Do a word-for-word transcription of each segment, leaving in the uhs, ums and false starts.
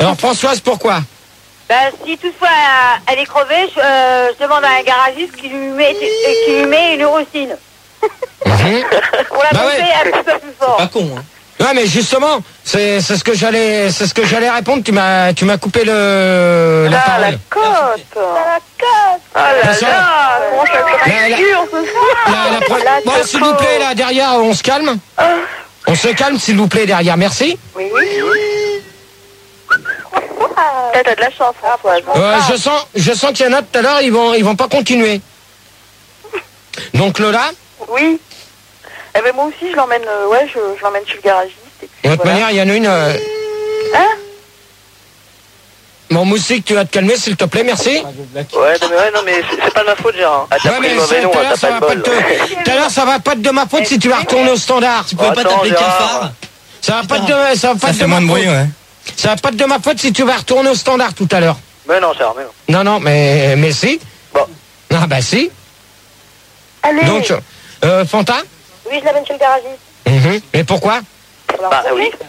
Alors Françoise, pourquoi? Bah, si toutefois euh, elle est crevée, je, euh, je demande à un garagiste qui lui met, euh, qui lui met une rustine. Mmh. Pour la Bah pomper ouais. un petit peu plus fort. Pas con, hein. Ouais, mais justement, c'est c'est ce que j'allais c'est ce que j'allais répondre. Tu m'as tu m'as coupé le la Ah, parole. la côte. La cote. Ah là Attention. là, comment ça La- la- fait dur ce soir. La- la pro- La Bon, coco. s'il vous plaît, là derrière, on se calme. On se calme, s'il vous plaît, derrière. Merci. Oui. T'as t'as de la chance, Françoise. Euh, je sens je sens qu'il y en a tout à l'heure, ils vont ils vont pas continuer. Donc Lola, Oui. Eh ben moi aussi, je l'emmène, euh, ouais, je, je l'emmène chez le garagiste. Et puis, de toute voilà. manière, il y en a une. euh, Hein? Mon moustique, tu vas te calmer, s'il te plaît, merci. Ouais, non, mais, ouais, non, mais c'est c'est pas de ma faute, Gérard. Ah, t'as Ouais, pris mais le mauvais c'est- nom, tout à hein, l'heure, t'as ça pas va de pas bol. te- tout à l'heure, ça va pas être de ma faute si tu vas retourner au standard. Tu pouvais pas Attends, t'appeler Gérard. Cafard? Ça va pas être de, ça va pas Ça être fait de moins ma de bruit, faute. ouais. Ça va pas être de ma faute si tu vas retourner au standard tout à l'heure. Mais non, Gérard, mais non. Non, non, mais, mais si. Bon. Ah, bah si. Allez. Donc, euh, Fanta? Oui, je l'amène chez le garagiste. Mhm. Et pourquoi? Pour la Bah pomper. oui.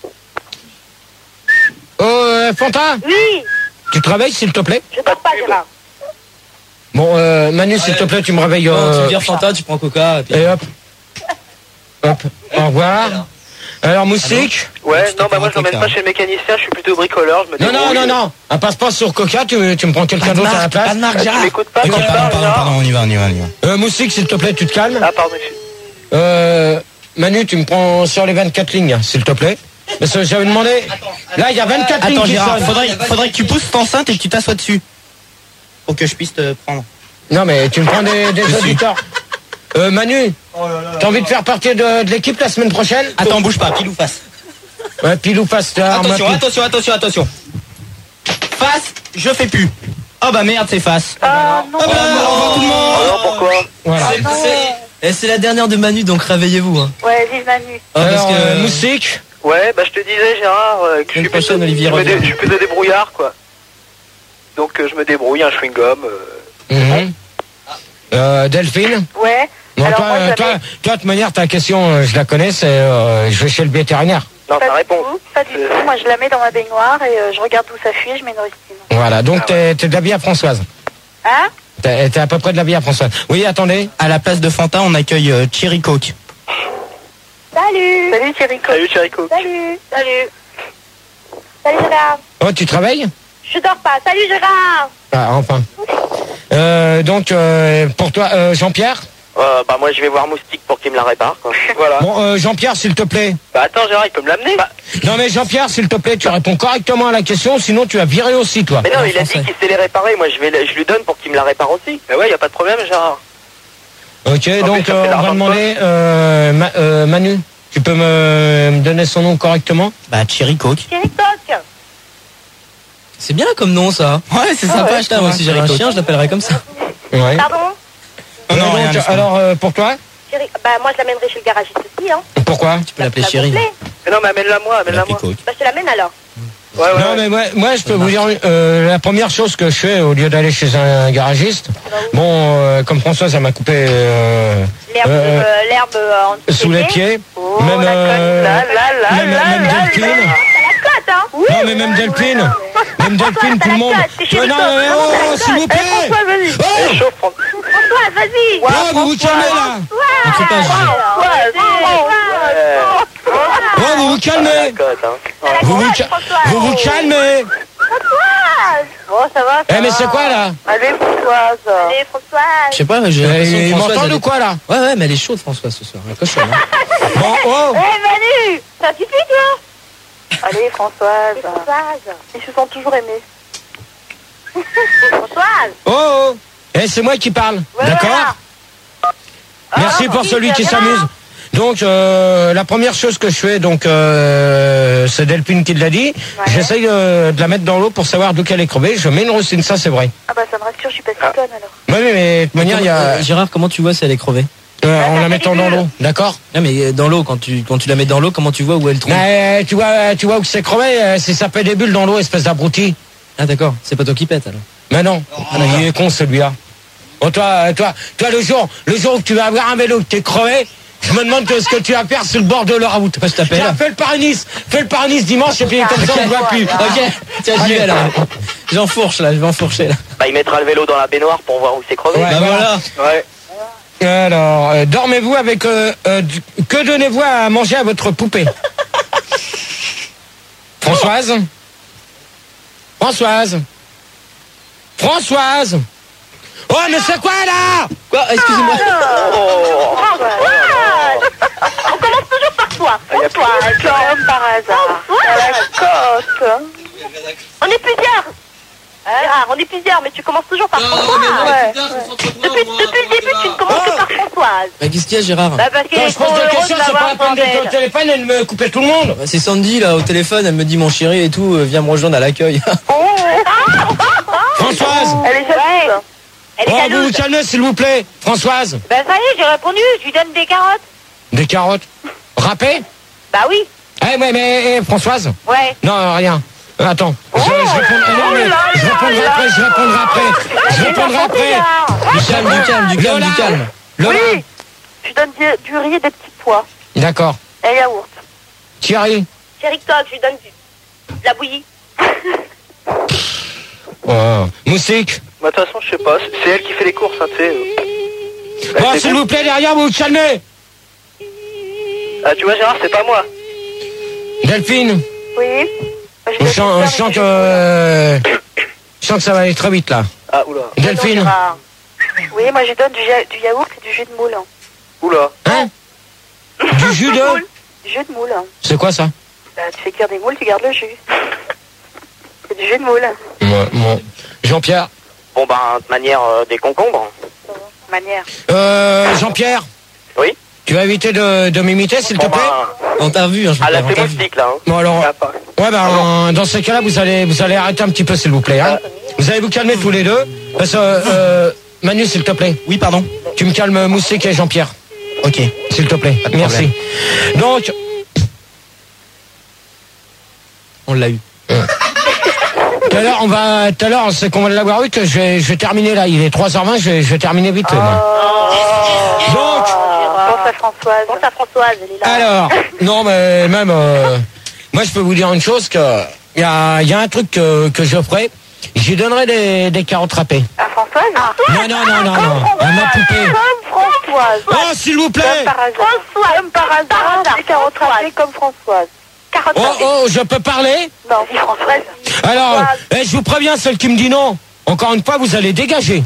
Oh, euh, Fanta? Oui, Tu te réveilles, s'il te plaît? je dors pas, Gérard. Bon, euh, Manu, s'il te plaît, tu me réveilles. Non, tu Euh, me vires Fanta, tu prends Coca, et puis... et hop. Hop. Au revoir. Alors, moustique? Ouais, tu non, bah moi je t'es l'emmène un pas chez le mécanicien, je suis plutôt bricoleur, je me Non, non, débrouille. non, non. On passe pas sur Coca, tu, tu me prends quelqu'un Pas de d'autre à la marque, place. pas de marque, Ah, tu Gérard. m'écoutes pas Ok, quand je pardon, parle, pardon, Gérard? pardon, on y va, on y va, on y va. Euh, moustique, s'il te plaît, tu te calmes. Ah, pardon, excuse. Euh, Manu, tu me prends sur les vingt-quatre lignes, s'il te plaît. Parce que j'avais demandé. Là, il y a vingt-quatre lignes Attends, qui Gérard, sonnent. faudrait, faudrait que tu pousses ton enceinte et que tu t'assoies dessus. Pour que je puisse te prendre. Non, mais tu me prends des, des auditeurs. Euh, Manu, t'as envie de faire partie de, de l'équipe la semaine prochaine? Attends, bouge pas, pile ou face. Ouais, pile ou face. t'as Attention, remarqué. attention, attention, attention. Face, je fais plus. Oh bah merde, c'est face. Ah non. Oh bah, au revoir tout le monde. Oh non, pourquoi? Voilà. C'est- c'est- Et c'est la dernière de Manu, donc réveillez-vous. Hein. Ouais, vive Manu. Ah, parce Alors, que... euh, moustique. Ouais, bah je te disais, Gérard, euh, que je suis, L'année prochaine, plutôt, Olivier je, me dé- revient. je suis plutôt débrouillard, quoi. Donc euh, je me débrouille, un chewing-gum. euh, Mhm. Euh, Delphine. Ouais. Non, Alors, toi, moi, euh, je toi, l'avais- toi, de toute manière, ta question, euh, je la connais, c'est euh, je vais chez le vétérinaire. Non, Pas ta du réponse. tout, pas du tout. Moi, je la mets dans ma baignoire et euh, je regarde d'où ça fuit et je mets une rustine. Voilà, donc Ah t'es t'es de la vie à Françoise. Hein? T'es t'es à peu près de la vie à Françoise. Oui, attendez. À la place de Fanta, on accueille euh, Cherry Coke. Salut. Salut Thierry Coq. Salut, Chérico. Salut. Salut. Salut, Gérard. Oh, tu travailles? Je dors pas. Salut, Gérard. Ah, enfin. Euh, donc, euh, pour toi, euh, Jean-Pierre? Euh, bah moi je vais voir Moustique pour qu'il me la répare, quoi. Voilà. Bon, euh, Jean-Pierre, s'il te plaît. Bah attends, Gérard, il peut me l'amener? Bah, Non, mais Jean-Pierre, s'il te plaît, tu réponds correctement à la question, sinon tu vas virer aussi, toi. mais non, en il a français. dit qu'il sait les réparer, moi je, vais, le- je lui donne pour qu'il me la répare aussi. Mais ouais, y a pas de problème, Gérard. Ok, mais donc ça fait euh, on l'argent va de demander, euh, Ma- euh, Manu, tu peux me, me donner son nom correctement? Bah, Cherry Coke. Thierry Coq. C'est bien comme nom, ça. Ouais, c'est Sympa, sympa, putain, moi si j'avais un chien, je l'appellerais comme ça. Ouais. Pardon? Oh non, Euh, rien, donc, laisse-moi. alors, euh, pour toi? Thierry. Bah, moi, je l'amènerai chez le garagiste aussi, hein. Pourquoi? Tu peux l'appeler La Chérie. complet. Mais non, mais amène-la moi, amène-la moi. Coke. Bah, je te l'amène alors. Ouais, ouais, Non, ouais. mais moi, moi je peux vous dire, euh, la première chose que je fais, au lieu d'aller chez un garagiste, bon, euh, comme François, ça m'a coupé euh, L'herbe, euh, euh, l'herbe euh, en dessous sous des les pieds. pieds. Oh, Même, la euh, cote, là, là, là, même, là, même là, Delphine. là. La cote, hein. Non, mais même Delphine. Même Delphine, tout le monde. François, Non, t'as la mais cote, oh, t'as s'il la vous cote. plaît. Eh, François, vas-y. Oh, Eh, chauffe, Fran- François, vas-y. oh, vous vous calmez là. Entre pages. Oh, vous vous la calmez. cote, hein. Vous vous, ca- vous vous calmez. Bon, ça va, ça Eh, mais va. c'est quoi là? Allez, Françoise. Allez, François. Je sais pas, j'ai l'impression que Ils Françoise, m'entendent elle ou est- quoi là? Ouais, ouais, mais elle est chaude, Françoise, ce soir. La cochonne, hein. Bon, oh. Eh, Manu. Ça suffit, toi. Allez, Françoise. Françoise. Ils se sont toujours aimés. Françoise. Oh, oh. Eh, c'est moi qui parle. Ouais, D'accord? voilà. Merci Ah, pour oui, celui qui c'est s'amuse. bien. Donc, euh, la première chose que je fais, donc, euh, c'est Delphine qui l'a dit. Ouais. J'essaye de, de la mettre dans l'eau pour savoir d'où qu'elle est crevée. Je mets une rustine, ça c'est vrai. Ah bah ça me rassure, je suis pas si conne alors. Oui, mais, mais de toute manière, il y a, Euh, Gérard, comment tu vois si elle est crevée? euh, en la mettant dans l'eau, d'accord? Non, mais euh, dans l'eau, quand tu, quand tu la mets dans l'eau, comment tu vois où elle trouve? Mais, tu vois, tu vois où c'est crevé, euh, c'est ça fait des bulles dans l'eau, espèce d'abruti. Ah, d'accord, c'est pas toi qui pète alors. Mais non, il est con celui-là. Oh, toi, euh, toi, toi, le jour, le jour où tu vas avoir un vélo que t'es crevé, Je me demande ce que tu vas faire sur le bord de la route. je t'appelle. Tiens, fais le Paris-Nice. Fais le Paris-Nice dimanche et puis comme ça on ne voit plus. Ok, tiens, j'y vais là. J'enfourche là, je vais enfourcher là. Bah, il mettra le vélo dans la baignoire pour voir où c'est crevé. Ouais, Bah voilà. Ouais. Alors, euh, dormez-vous avec... Euh, euh, du- que donnez-vous à manger à votre poupée? Françoise Françoise Françoise Oh, mais c'est quoi là? Quoi? Excusez-moi. Oh. On commence toujours par toi. Il y a François, Comme par hasard. À la côte. on est plusieurs. Gérard, on est plusieurs, mais tu commences toujours par François. Ouais. Depuis, depuis le début, tu ne commences que par Françoise. Bah, qu'est-ce qu'il y a, Gérard? Bah, parce qu'elle Quand est je trop pose des heureuse questions, c'est pas d'avoir la peine son d'être au belle. téléphone et de me couper tout le monde. Bah, c'est Sandy là au téléphone, elle me dit mon chéri et tout, euh, viens me rejoindre à l'accueil. Françoise Elle est jalouse. Elle est Oh, vous vous jalouse. calmez s'il vous plaît. Françoise Bah, ça y est, j'ai répondu, je lui donne des carottes. Des carottes. Râpées? Bah oui, Eh, ouais, mais eh, Françoise ouais. Non, rien. Euh, Attends. Je, je réponds- non, mais je répondrai après, je répondrai après. Je répondrai après. Du calme, du calme, du calme, du calme. Lola Oui. Je donne du, du riz et des petits pois. D'accord. Et yaourt. Thierry Chéri Coq, je lui donne du, de la bouillie. Oh. Moussique Bah, de toute façon, je sais pas. C'est elle qui fait les courses, hein, tu sais. euh. Oh, Elle fait s'il tout. vous plaît, derrière, vous vous calmez. Ah, tu vois, Gérard, c'est pas moi. Delphine Oui. Je je vais sens, faire je sens des que... euh, je sens que ça va aller très vite, là. Ah, oula. Delphine Gérard. Oui, moi je donne du, ya- du yaourt et du jus de moule. Oula. Hein? Du jus de... Du jus de moule. C'est quoi, ça? Bah, tu fais cuire des moules, tu gardes le jus. C'est du jus de moule. Moi, moi. Jean-Pierre Bon, bah, de toute manière, euh, des concombres. Manière. Euh, Jean-Pierre Oui. Tu vas éviter de, de m'imiter, s'il te Bon, plaît? bah, On t'a revu, hein, je à la on t'a vu. moustique, là. Hein. Bon, alors... Ah, pas. Ouais, ben, dans ces cas-là, vous allez, vous allez arrêter un petit peu, s'il vous plaît. Hein. Vous allez vous calmer tous les deux. Parce que, euh, Manu, s'il te plaît. Oui, pardon. Tu me calmes Moussique et Jean-Pierre, Ok. s'il te plaît. Pas de Merci. Donc, On l'a eu. tout à l'heure, on va, tout à l'heure, c'est qu'on va l'avoir eu que je vais, je vais terminer là. Il est trois heures vingt, je vais, je vais terminer vite. moi. Donc, Pense à Françoise. Pense à Françoise, elle est là. alors, non, mais même, euh, moi, je peux vous dire une chose que, il y a, il y a un truc que, que je ferai. J'y donnerai des, des carottes râpées. À Françoise. Non, non, non, non, non. À ma poupée. Comme Françoise. Oh, s'il vous plaît. Comme par hasard. Françoise, Comme par hasard. Des carottes râpées comme Françoise. Carotte Oh, râpée. oh, je peux parler? Non, dis Françoise. Alors, eh, je vous préviens, celle qui me dit non, encore une fois, vous allez dégager.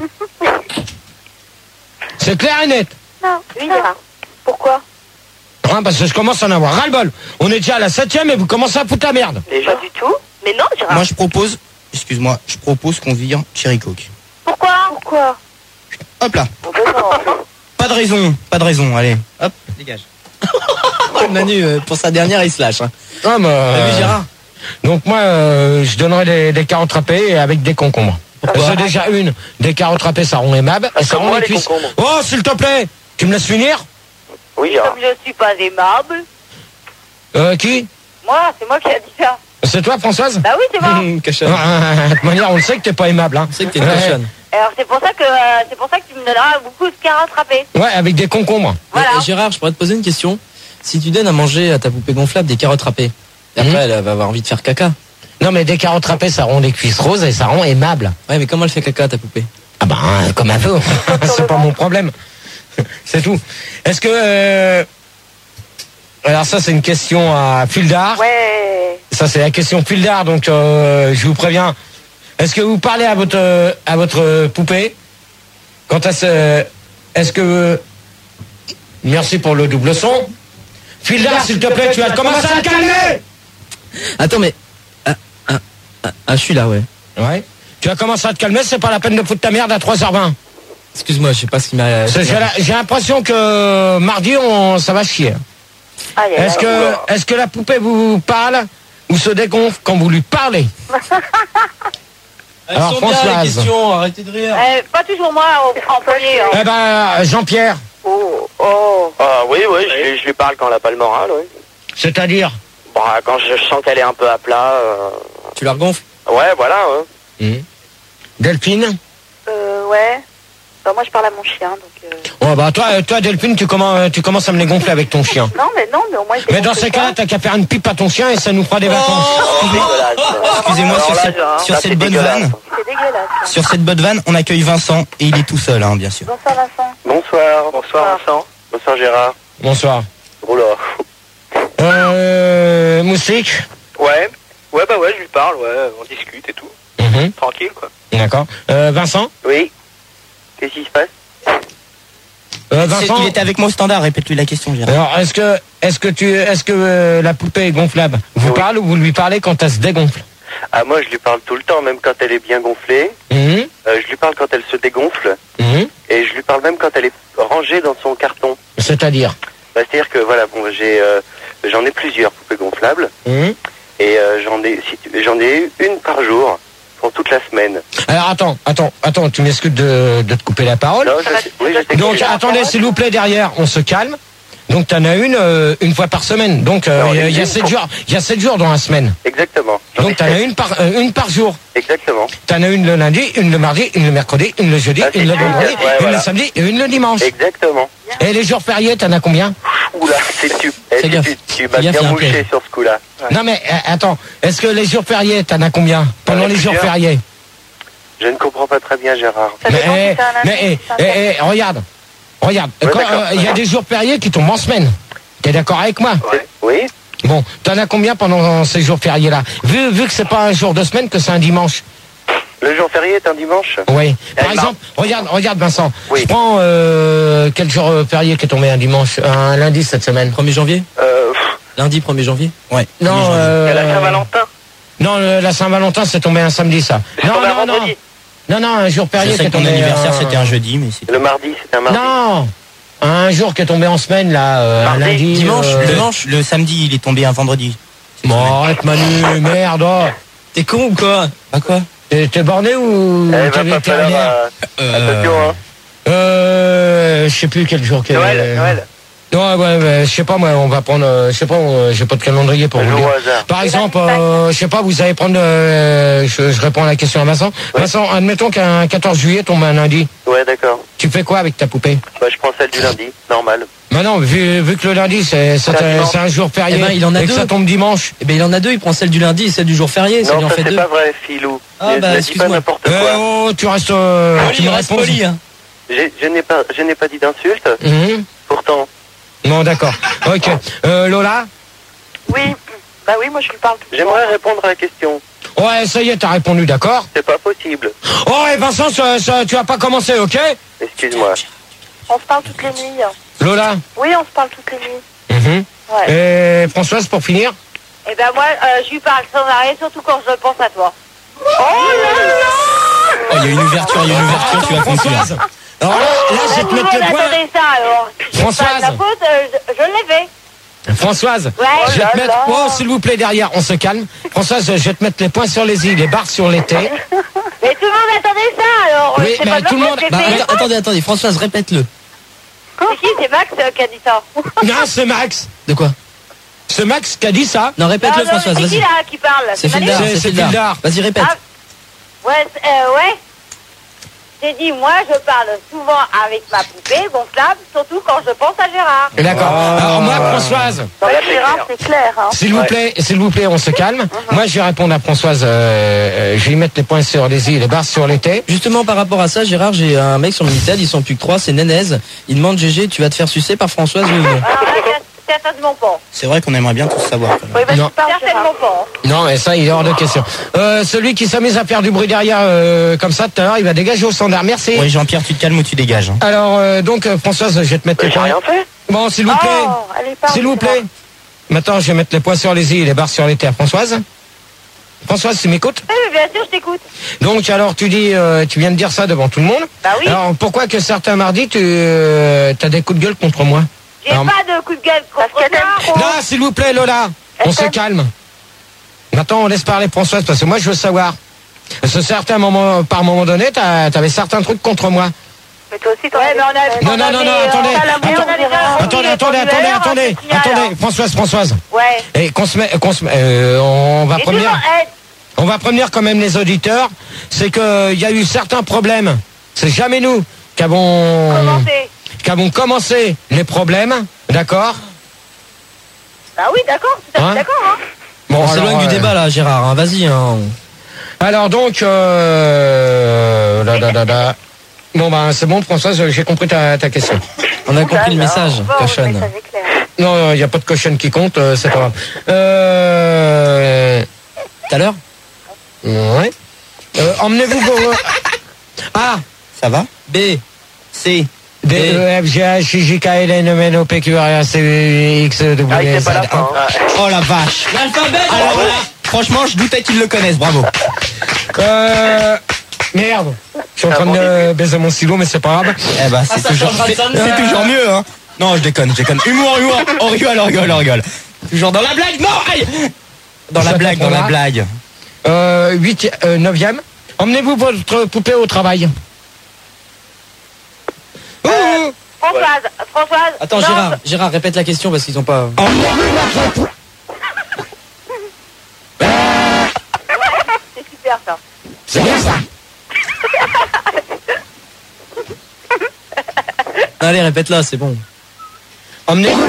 C'est clair et net. Non. Oui, Gérard. Pourquoi? Hein, parce que je commence à en avoir ras-le-bol. On est déjà à la septième et vous commencez à foutre la merde. Déjà. Pas du tout. Mais non, Gérard. Moi je propose, excuse-moi, je propose qu'on vire Cherry Coke. Pourquoi? Pourquoi? Hop là. Bon, ben non. Pas de raison, pas de raison, allez. Hop, dégage. Oh, Manu, euh, pour sa dernière, il se lâche. Hein. Ah, mais, T'as vu, euh, Gérard? donc moi, euh, je donnerai des, des carottes râpées avec des concombres. Pourquoi? C'est déjà une. Des carottes râpées, ça rend aimable. Et ça comme rend moi, les les cuisses. concombres. Oh, s'il te plaît, tu me laisses finir? Oui, Gérard. Comme je suis pas aimable. Euh, qui? Moi, c'est moi qui a dit ça. C'est toi, Françoise? Bah oui, c'est moi. Hum, cochonne. Ah, de toute manière, on le sait que t'es pas aimable. Hein. C'est que t'es une Ouais. cochonne. Alors c'est pour ça que euh, c'est pour ça que tu me donneras beaucoup de carottes râpées. Ouais, avec des concombres. Voilà. Euh, Gérard, je pourrais te poser une question. Si tu donnes à manger à ta poupée gonflable des carottes râpées, et après Mhm. elle va avoir envie de faire caca. Non, mais des carottes râpées, ça rend les cuisses roses et ça rend aimable. Ouais, mais comment elle fait caca ta poupée? Ah ben, euh, comme un peu. C'est pas mon problème. C'est tout. Est-ce que... euh, Alors ça, c'est une question à fil d'art. Ouais. Ça, c'est la question fil d'art, donc euh, je vous préviens. Est-ce que vous parlez à votre, euh, à votre poupée Quant à ce... Est-ce que... Merci pour le double son. Fil d'art, s'il te plaît, tu vas commencer à te calmer. Attends, mais... Ah, ah, ah, ah, je suis là, ouais. Ouais. Tu vas commencer à te calmer, c'est pas la peine de foutre ta merde à trois heures vingt. Excuse-moi, je sais pas ce qui m'a... Parce que J'ai la- j'ai l'impression que mardi, on, ça va chier. Aïe, aïe, Est-ce aïe. que, est-ce que la poupée vous parle ou se dégonfle quand vous lui parlez? Elles Alors, sont bien, les Françoise. questions, arrêtez de rire. Euh, pas toujours moi en, en premier. hein. Eh ben, Jean-Pierre, Oh, oh. Ah, oui, oui, je, lui- je lui parle quand elle a pas le moral, oui. c'est-à-dire? Bah, quand je sens qu'elle est un peu à plat. euh, Tu la regonfles? Ouais, voilà, ouais. Delphine? Euh, ouais. Bah, moi, je parle à mon chien, donc... Euh... Oh Oh bah toi, toi Delphine, tu commences, tu commences à me les gonfler avec ton chien. Non, mais non, mais au moins il Mais dans ces cas-là, t'as qu'à faire une pipe à ton chien et ça nous fera des Oh. vacances. Excusez-moi, Alors sur là, cette, Gérard, sur là, cette c'est bonne dégueulasse. vanne, C'est dégueulasse. sur cette bonne vanne, on accueille Vincent et il est tout seul, hein, bien sûr. Bonsoir Vincent. Bonsoir, bonsoir Vincent. Bonsoir Gérard. Bonsoir. Oh là. Euh, Moustique. Ouais, ouais bah ouais, je lui parle, ouais, on discute et tout. Mhm. Tranquille quoi. D'accord. Euh, Vincent. Oui. Qu'est-ce qui se passe? Euh, C'est- Vincent. Il était avec moi au standard, répète-lui la question, Gérard. Alors, est-ce que, est-ce que tu, est-ce que euh, la poupée gonflable vous Oui. parle ou vous lui parlez quand elle se dégonfle? Ah, moi, je lui parle tout le temps, même quand elle est bien gonflée. Mhm. Euh, je lui parle quand elle se dégonfle. Mhm. Et je lui parle même quand elle est rangée dans son carton. C'est-à-dire? Bah, c'est-à-dire que, voilà, bon, j'ai, euh, j'en ai plusieurs poupées gonflables. Mhm. Et euh, j'en ai, si tu- j'en ai eu une par jour pour toute la semaine. Alors, attends, attends, attends, tu m'excuses de, de te couper la parole. Non, je sais- oui, je sais que Donc, c'est- attendez, s'il vous plaît, derrière, on se calme. Donc, t'en as une, euh, une fois par semaine. Donc, euh, Non, il y a- il y a une sept pour- jours, il y a sept jours dans la semaine. Exactement. J'en ai Donc, t'en as sept. une par, euh, une par jour. Exactement. T'en as une le lundi, une le mardi, une le mercredi, une le jeudi, Ah, une le c'est vendredi, sûr, ouais, une voilà. le samedi et une le dimanche. Exactement. Et les jours fériés, t'en as combien? Oula, c'est tu, eh, Fais tu, gaffe. tu, tu Fais m'as gaffe, il y a bien un mouché piège. sur ce coup-là. Non mais euh, attends, est-ce que les jours fériés, t'en as combien pendant J'en ai les jours plusieurs. fériés? Je ne comprends pas très bien, Gérard. Ça dépend Mais, si c'est un lundi, mais si eh, c'est un eh, samedi. eh, regarde, regarde, Ouais, quand, d'accord. euh, il y a des jours fériés qui tombent en semaine. T'es d'accord avec moi? Ouais. Oui. Bon, t'en as combien pendant ces jours fériés-là? Vu, vu que c'est pas un jour de semaine, que c'est un dimanche. Le jour férié est un dimanche. Oui. Par Eh, exemple, regarde, regarde Vincent. Oui. Je prends euh, quel jour euh, férié qui est tombé un dimanche, un lundi cette semaine? premier janvier Euh, pff, Lundi premier janvier Ouais. Non, premier janvier. euh, il y a la Saint-Valentin. non, le- la Saint-Valentin c'est tombé un samedi ça. C'est Non, tombé un non, non, vendredi. non, non, un jour Je férié qui sais est que ton tombé. anniversaire euh, c'était un jeudi, mais c'est... Le mardi, c'est un mardi. Non, un jour qui est tombé en semaine là, euh, un Mardi, lundi. dimanche, euh, Le, dimanche, le samedi, il est tombé un vendredi. Bon, arrête Manu, merde. oh. T'es con ou quoi? Pas quoi? T'es t'es borné ou Eh, va t'es pas falloir, vétérinaire? euh, attention, hein. Euh, je sais plus quel jour. Quel, Noël, Noël. Non, ouais, ouais, je sais pas, moi, on va prendre, euh, je sais pas, euh, j'ai pas de calendrier pour Un vous jour dire. au hasard. Par exemple, euh, je sais pas, vous allez prendre, euh, je, je réponds à la question à Vincent. Ouais. Vincent, admettons qu'un quatorze juillet tombe un lundi. Ouais, d'accord. Tu fais quoi avec ta poupée? Bah, je prends celle du lundi, normal. Maintenant, vu, vu que le lundi, c'est c'est C'est un un, dimanche. c'est un jour férié, Eh ben, il en a et que deux. ça tombe dimanche. Eh ben il en a deux, il prend celle du lundi et celle du jour férié, ça lui Non, en ça fait c'est deux. pas vrai, Philou. Ah, je bah, ne dis pas excuse-moi. n'importe Eh quoi. oh, tu restes, euh, tu Poli, me reste réponds. poli, hein. J'ai- Je n'ai pas, je n'ai pas dit d'insulte, Mhm. pourtant. Non, d'accord. Ok. Euh, Lola? Oui, bah oui, moi je lui parle tout le temps. J'aimerais répondre à la question. Ouais, ça y est, t'as répondu, d'accord. C'est pas possible. Oh, et Vincent, ça- ça- tu vas pas commencer, ok? Excuse-moi. On se parle toutes les nuits. hein. Lola? Oui, on se parle toutes les nuits. Mhm. Ouais. Et Françoise, pour finir? Eh ben moi, euh, je lui parle sans arrêt, surtout quand je pense à toi. Oh, il y a une ouverture, il y a une ouverture, tu vas conclure. Françoise. Alors là, là, je vais Tout te le mettre monde le point. attendait ça, alors. Françoise. C'est pas de la faute, euh, je, je l'ai fait. Françoise, Ouais. je vais te là mettre. là. Oh, s'il vous plaît, derrière, on se calme. Françoise, je vais te mettre les points sur les i, les barres sur les t. Mais tout le monde attendait ça, alors. Oui, c'est mais pas de tout le ma monde- faute, j'ai Bah, fait. attends, attendez, attendez, Françoise, répète-le. C'est qui? C'est Max euh, qui a dit ça. Non, c'est Max. De quoi? C'est Max qui a dit ça. Non, répète-le, Non, non, Françoise, c'est qui vas-y. là qui parle? C'est Manu Fildar, C'est- c'est c'est Fildar. Fildar. Vas-y, répète. Ah, ouais, c'est- euh, ouais. J'ai dit, moi, je parle souvent avec ma poupée gonflable, surtout quand je pense à Gérard. D'accord. Alors moi, Françoise, Non, Ouais, là, c'est Gérard, clair. c'est clair. Hein. s'il vous Ouais. plaît, s'il vous plaît, on se calme. Moi, je vais répondre à Françoise. euh, euh, je vais y mettre les points sur les i, les barres sur les t. Justement, par rapport à ça, Gérard, j'ai un mec sur le Minitel, ils sont plus que trois, c'est Nénez. Il demande, G G, tu vas te faire sucer par Françoise ou non? Alors là, certainement pas. C'est vrai qu'on aimerait bien tous savoir. quand même. Oui, vas-y, Non. parle, Certainement Gérard. pas. Non, mais ça, il est hors de question. Euh, celui qui s'amuse à faire du bruit derrière euh, comme ça tout à l'heure, il va dégager au standard. Merci. Oui, Jean-Pierre, tu te calmes ou tu dégages. hein. Alors, euh, donc, euh, Françoise, je vais te mettre Mais les j'ai points. rien fait. Bon, s'il vous plaît. Oh, allez, parle, S'il vous Gérard. plaît. Maintenant, je vais mettre les points sur les i et les barres sur les t à Françoise. Françoise, tu m'écoutes? Oui, mais bien sûr, je t'écoute. Donc, alors, tu dis, euh, tu viens de dire ça devant tout le monde. Bah oui. Alors, pourquoi que certains mardis, tu euh, as des coups de gueule contre moi? J'ai Alors- pas de coup de gueule Parce contre qu'elle aime toi. trop. Non, s'il vous plaît, Lola, on se calme. Maintenant, on laisse parler Françoise, parce que moi, je veux savoir. Parce que certains moments, par moment donné, t'as- t'avais certains trucs contre moi. Mais toi aussi, t'en Ouais, as mais on a... Non, non, non, non, attendez. on a la- Attends- on a déjà Attendez, compris attendez, les attendez, formulaires, attendez, c'est fini, alors. attendez, Françoise, Françoise. Ouais. Et qu'on se met, qu'on se met, euh, on va Et tout le prévenir, monde... eh, on va prévenir quand même les auditeurs, c'est que il y a eu certains problèmes. C'est jamais nous qui avons, comment c'est? qu'avons commencé les problèmes, d'accord? Ah oui, d'accord, tout à Hein fait d'accord. Hein. Bon, On s'éloigne alors, du euh, débat là, Gérard. hein, Vas-y. Hein. Alors donc, euh... là, là, là, là. Bon ben c'est bon Françoise, j'ai compris ta, ta question. On a compris le message, Bon, cochonne. le message est clair. Non, il n'y a pas de cochonne qui compte, euh, c'est pas grave. Euh... Tout à l'heure Ouais. Euh, emmenez-vous vos... Ah, Ça va? B, C, D, E, F, G, H, I, J, K, L, M, N, O, P, Q, R, S, T, U, X, W, Ah, il Z, sait pas la fin. hein. Oh la vache. L'alphabet. Alors là, franchement, je doutais qu'ils le connaissent, bravo. Euh... Merde. Je suis en train de euh, baiser mon stylo, mais c'est pas grave. Eh ben, c'est ça toujours, changera de c'est, ça, c'est mais- toujours mieux, hein. Non, je déconne, je déconne. Humour, humour, on rigole, on rigole, on rigole. Toujours dans la blague, non, aïe. Dans la Ça blague, fait dans la quoi, là blague. Euh, huit, euh, neuvième. Emmenez-vous votre poupée au travail. Ouh. Françoise, Françoise. Attends, non, Gérard, Gérard, répète la question parce qu'ils ont pas. C'est super ça. C'est bien ça. Allez, répète-la, c'est bon. Emmenez-vous,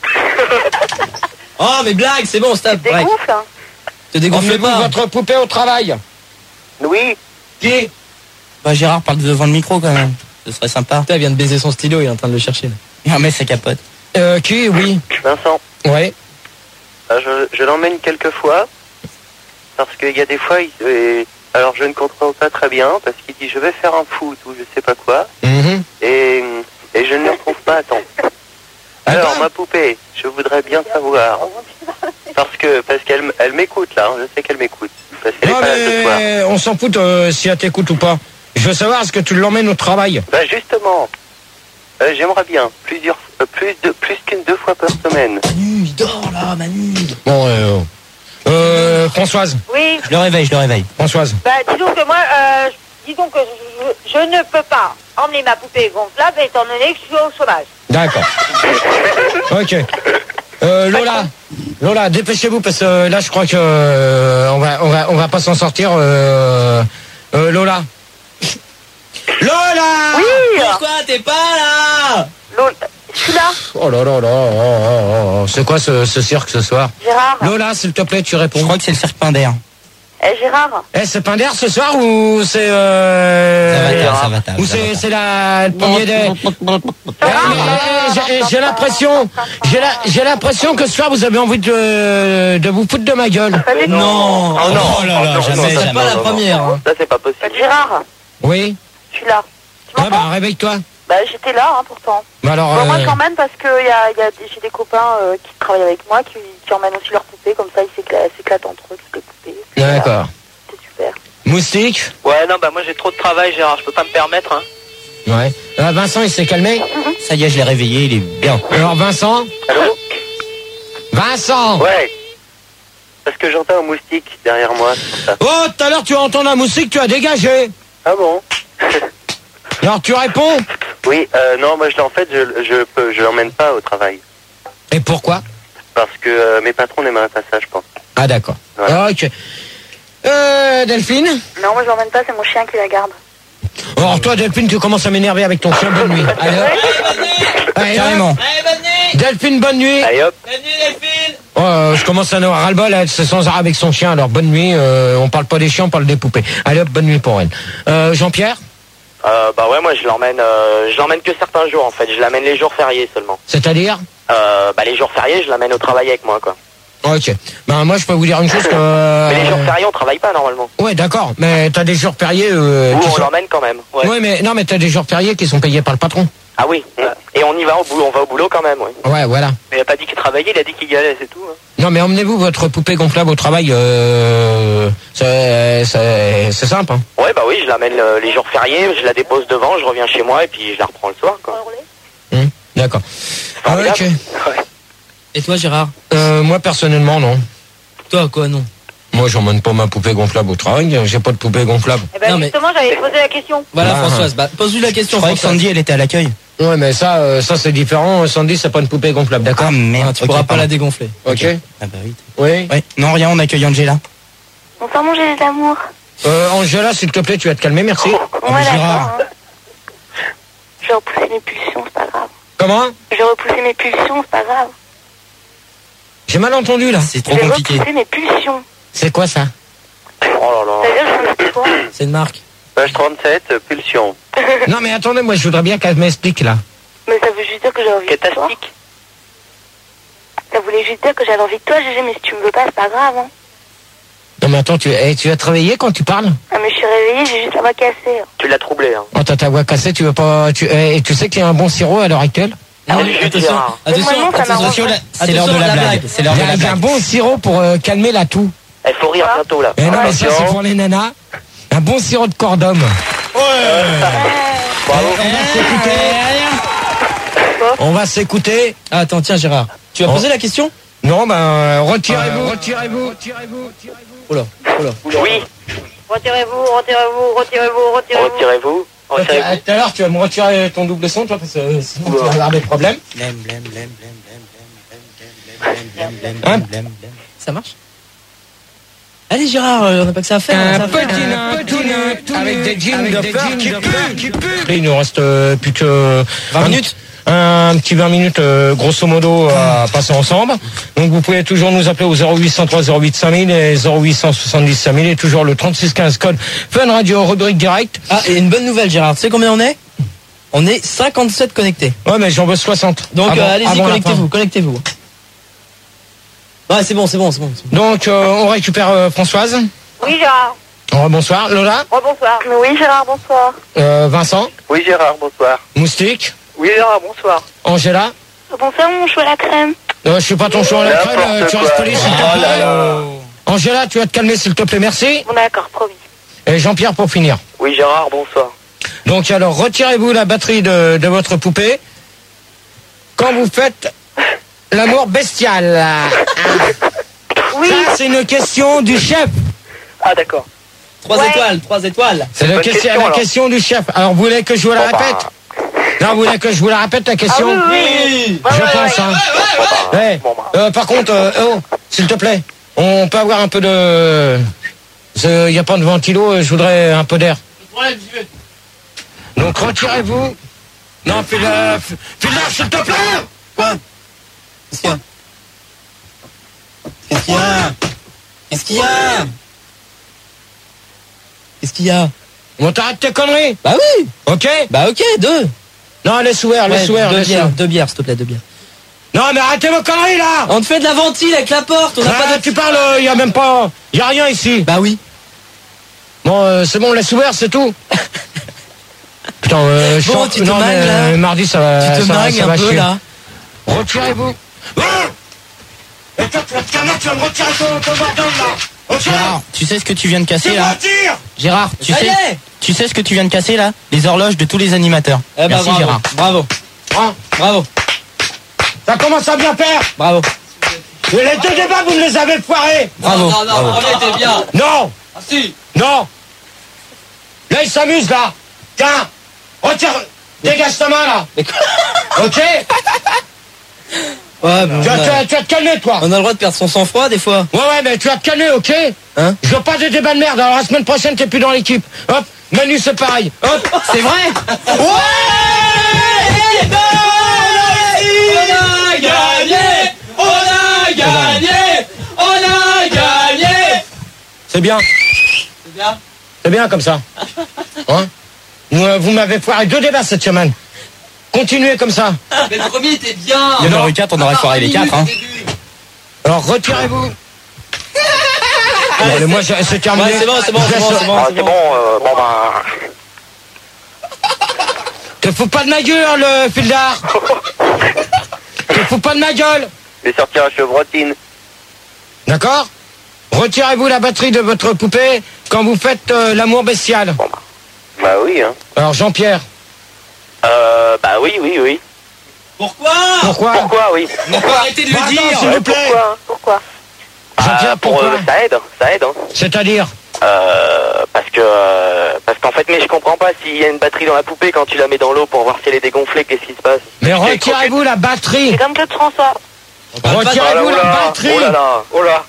Oh, mais blague, c'est bon, stop. Des Break. gonfles, hein. Te dégonfle emmenez-vous pas. votre poupée au travail. Oui. Qui? Bah, Gérard, parle devant le micro quand même. Ce serait sympa. Putain, il vient de baiser son stylo, il est en train de le chercher. Là. Non, mais ça capote. Euh, qui? Oui. Vincent, Ouais. euh, je, je l'emmène quelques fois parce qu'il y a des fois, il, euh, alors je ne comprends pas très bien parce qu'il dit je vais faire un foot ou je sais pas quoi Mhm. et, et je ne le retrouve pas à temps. Alors Attends. ma poupée, je voudrais bien savoir parce que parce qu'elle elle m'écoute là, hein, je sais qu'elle m'écoute parce qu'elle est Non pas là ce soir. mais on s'en fout euh, si elle t'écoute ou pas. Je veux savoir, est-ce que tu l'emmènes au travail? Bah justement, euh, j'aimerais bien plusieurs euh, plus de plus qu'une deux fois par semaine. Manu, il dort là, Manu. Bon, euh, euh, Françoise, Oui, Je le réveille, je le réveille. Françoise. bah disons que moi, euh, disons que je, je ne peux pas emmener ma poupée gonflable étant donné que je suis au chômage. D'accord. Ok. Euh, Lola, Lola, dépêchez-vous parce que euh, là, je crois que euh, on va, on va, on va pas s'en sortir. Euh, euh, Lola. Lola. Pourquoi t'es pas là? Lol, je suis là, Oh là là là. Oh, oh, oh. C'est quoi ce, ce cirque ce soir? Gérard. Lola, s'il te plaît, tu Je réponds. crois que c'est le cirque Pinder. Eh, Gérard. Eh, c'est Pinder ce soir ou c'est euh... Ça va, ça va, ça va. ou c'est c'est la le premier des. Eh, mais, eh, j'ai- j'ai l'impression, j'ai la, j'ai l'impression que ce soir vous avez envie de de vous foutre de ma gueule. Pas du tout. Non, Oh non, oh là là, oh non, jamais, non, C'est jamais. pas la non, non. première. Hein. Ça c'est pas possible. Euh, Gérard, Oui. je suis là. Tu Ah m'entends? bah réveille-toi. Bah, j'étais là, hein, pourtant. Bah alors. Bon, moi, euh, je l'emmène parce que y a, y a des- j'ai des copains euh, qui travaillent avec moi, qui, qui emmènent aussi leurs poupées, comme ça, ils s'éclatent, s'éclatent entre eux, toutes les poupées. D'accord. C'est super. Moustique. Ouais, non, bah moi j'ai trop de travail, Gérard, je peux pas me permettre. Hein. Ouais. Ah, Vincent, il s'est calmé. Ça y est, je l'ai réveillé, il est bien. Alors Vincent. Allô? Vincent. Ouais. Parce que j'entends un moustique derrière moi, c'est pour ça. Oh, tout à l'heure tu as entendu la moustique, tu as dégagé. Ah bon? Alors tu réponds. Oui, euh, non, moi je l'en fait, je je peux, je l'emmène pas au travail Et pourquoi? parce que euh, mes patrons n'aimeraient pas ça, je pense. Ah d'accord. Voilà. Ok. Euh, Delphine. Non, moi, je l'emmène pas, c'est mon chien qui la garde. Alors toi Delphine, tu commences à m'énerver avec ton chien. Bonne nuit. Allez, hop. Allez, hop. Carrément. Allez, bonne nuit. Delphine, bonne nuit. Allez hop. Bonne nuit, Delphine. Oh, euh, je commence à en avoir ras-le-bol, elle c'est sans arrêt avec son chien. Alors bonne nuit. Euh, on parle pas des chiens, on parle des poupées. Allez hop, bonne nuit pour elle. Euh, Jean-Pierre. Euh, bah ouais, moi je l'emmène, euh, je l'emmène que certains jours en fait. Je l'amène les jours fériés seulement. C'est-à-dire? Euh, bah les jours fériés, je l'amène au travail avec moi quoi. Ok. Ben moi je peux vous dire une chose que. Mais les jours fériés, on travaille pas normalement. Ouais, d'accord. Mais t'as des jours fériés. Euh, Ou qui on sont- l'emmène quand même. Ouais. Ouais, mais non, mais t'as des jours fériés qui sont payés par le patron. Ah oui. Et on y va au boulot, on va au boulot quand même. Ouais. Ouais, voilà. Mais il a pas dit qu'il travaillait, il a dit qu'il y allait, c'est tout. Hein. Non, mais emmenez-vous votre poupée gonflable au travail. Euh, c'est, c'est, c'est simple. Hein. Ouais, bah oui, je l'amène euh, les jours fériés, je la dépose devant, je reviens chez moi et puis je la reprends le soir quoi. Hum, d'accord. Ah, Formidable. ok. Ouais. Et toi, Gérard? Euh, moi personnellement, non. Toi, quoi, non? Moi, j'emmène pas ma poupée gonflable au travail. J'ai pas de poupée gonflable. Eh ben Non, mais- justement, j'avais posé la question. Voilà, Ah. Françoise. Bah, pose-lui la Je question, croyais que Françoise. Sandy, elle était à l'accueil. Ouais, mais ça, euh, ça c'est différent. Sandy, c'est pas une poupée gonflable, d'accord? Ah merde, Ah, tu ok, pourras pas pardon. la dégonfler. Ok. Ah bah oui. Oui. Ouais, non, rien, on accueille Angela. Bonsoir, mon Gégé d'amour. Euh, Angela, s'il te plaît, tu vas te calmer, merci. Ouais, mais Gérard. d'accord. hein. Je vais repousser mes pulsions, c'est pas grave. Comment? Je vais repousser mes pulsions, c'est pas grave. J'ai mal entendu là. C'est Je trop vais compliqué. repousser mes pulsions. C'est quoi ça? Oh là là. C'est-à-dire, je sais quoi. C'est une marque. Page trente-sept, euh, pulsion. Non mais attendez, moi je voudrais bien qu'elle m'explique là. Mais ça veut juste dire que j'ai envie de toi. Catastique. Ça voulait juste dire que j'avais envie de toi, Gégé, mais si tu me veux pas, c'est pas grave, hein. Non mais attends, tu, eh, tu vas te réveiller quand tu parles? Ah, mais je suis réveillée, j'ai juste la voix cassée. hein. Tu l'as troublé, hein. Oh, t'as ta voix cassée, tu veux pas... Tu, eh, et tu sais qu'il y a un bon sirop à l'heure actuelle? Non, Ah, je attention, dirais. attention, Mais moi, non, ça attention, m'arrange. la- C'est l'heure de la blague. C'est l'heure Il de y a, la il y a un blague. bon sirop pour euh, calmer la toux. Il faut rire bientôt, là. Eh non mais ça c'est pour les nanas. Un bon sirop de corps d'homme. Bravo. On va s'écouter. On va s'écouter. Ah, attends, tiens, Gérard. Tu as Oh. posé la question? Non, ben, euh, retirez-vous, retirez-vous, retirez-vous, retirez-vous. Oh là, oh là. Oui. Retirez-vous, retirez-vous, retirez-vous, retirez-vous. Retirez-vous. Tout Retirez-vous. à l'heure, tu vas me retirer ton double son, toi, parce que euh, sinon tu vas avoir des problèmes. Hein? Ça marche? Allez, Gérard, euh, on n'a pas que ça à faire. on a Un ça à faire. petit nain tout nu, avec des jeans de peur qui puent, qui puent. Il nous reste euh, plus que vingt minutes. Un petit vingt minutes, euh, grosso modo, à passer ensemble. Donc vous pouvez toujours nous appeler au zéro huit cent trois zéro huit cinq mille et zéro huit cent soixante-dix cinq mille et toujours le trente-six quinze code Fun Radio, rubrique direct. Ah, et une bonne nouvelle, Gérard. Tu sais combien on est? On est cinquante-sept connectés. Ouais, mais j'en veux soixante. Donc, Avant- euh, allez-y, avant la connectez-vous, connectez-vous. Ouais, c'est bon, c'est bon, c'est bon. c'est bon. fin. Donc euh, on récupère euh, Françoise. Oui, Gérard. Oh, bonsoir. Lola. Rebonsoir. Oui, Gérard, bonsoir. Euh, Vincent. Oui, Gérard, bonsoir. Moustique. Oui, Gérard, bonsoir. Angela. Bonsoir, mon chou à la crème. Euh, je suis pas ton chou à la crème, euh, N'importe tu quoi. restes poli s'il te Oh là plaît. là. Angela, tu vas te calmer s'il te plaît, merci. Bon, d'accord, promis. Et Jean-Pierre pour finir. Oui, Gérard, bonsoir. Donc alors, retirez-vous la batterie de, de votre poupée quand vous faites l'amour bestial. Oui. Ça, c'est une question du chef. Ah, d'accord. Trois Ouais. étoiles, trois étoiles. C'est la, Bonne question, question, la alors. question du chef. Alors, vous voulez que je vous la Bon, bah. répète? Non, vous voulez que je vous la répète, la question? Ah oui, Oui. Je pense, hein. Ouais. Bon, bah. Euh, par contre, euh, oh, s'il te plaît, on peut avoir un peu de... Il n'y a pas de ventilo, euh, je voudrais un peu d'air. Donc, retirez-vous. Non, fais le... Fais le s'il te plaît. Quoi? Qu'est-ce qu'il y a? Qu'est-ce qu'il y a? Qu'est-ce qu'il y a? Qu'est-ce qu'il y a? On t'arrête tes conneries. Bah oui. Ok? Bah ok, deux. Non, laisse ouvert, laisse Ouais, ouvert, deux laisse bières, ouvert. deux bières, s'il te plaît, deux bières. Non, mais arrêtez vos conneries, là. On te fait de la ventile avec la porte, on n'a Ah, pas de... tu parles, il y a même pas... Il y a rien ici. Bah oui. Bon, euh, c'est bon, laisse ouvert, c'est tout. Putain, euh, je Bon, sens- tu te non, mais, mangues, là. euh, mardi, ça va... Tu te ça va- mangues ça un va peu, chier. là. Retirez-vous. Ah et toi, tu vas te calmer, tu vas me retirer ton, ton bordel, là. Ok? Gérard, tu sais ce que tu viens de casser Tu là? retires. Gérard, tu Ça y sais, est. tu sais ce que tu viens de casser là? Les horloges de tous les animateurs. Eh bah, Merci bravo. Gérard. Bravo. Hein? Bravo. Ça commence à bien faire. Bravo. Et les deux débats, vous me les avez foirés. Bravo. Non, non, non, on était bien. Non. Ah si. Non. Là, il s'amuse, là. Tiens. Retire. Dégage ta main, là. Mais quoi? Ok? Ouais, bon, Tu vas, on, tu, a, vas, tu vas te calmer, toi. on a le droit de perdre son sang-froid des fois. Ouais, ouais, mais tu vas te calmer, ok? Hein? Je veux pas de débat de merde. Alors, la semaine prochaine, t'es plus dans l'équipe. Hop. Manu, c'est pareil. Hop. C'est vrai? Ouais. On a gagné! On a gagné! On a gagné! C'est bien. C'est bien. C'est bien comme ça. Hein? Vous, euh, vous m'avez foiré deux débats cette semaine. Continuez comme ça. Mais le premier était bien. Il y en aurait eu quatre, on aurait foiré les quatre. Hein. Alors, retirez-vous. Bon, allez, moi, j'ai- c'est terminé. Ouais, c'est bon, c'est bon, Je c'est bon, laisse- c'est bon. Ah, c'est bon, euh, bon, bah. Te fous pas de ma gueule, le fil d'art. Te fous pas de ma gueule. Je vais sortir la chevrotine. D'accord? Retirez-vous la batterie de votre poupée quand vous faites euh, l'amour bestial. Bah oui, hein. Alors, Jean-Pierre, Euh, bah oui, oui, oui. Pourquoi? pourquoi? Pourquoi, oui? Pourquoi arrêter de Bah, le attends, dire? s'il vous plaît. Pourquoi? Pourquoi? Jean-Pierre, Ah, pour, pourquoi? euh, ça aide, ça aide, hein. C'est-à-dire? Euh, parce que, euh, parce qu'en fait, mais je comprends pas s'il y a une batterie dans la poupée quand tu la mets dans l'eau pour voir si elle est dégonflée, qu'est-ce qui se passe? Mais Tu t'es retirez-vous la batterie. C'est comme Claude François. Retirez-vous Oh la là là, batterie. oh là là, oh là.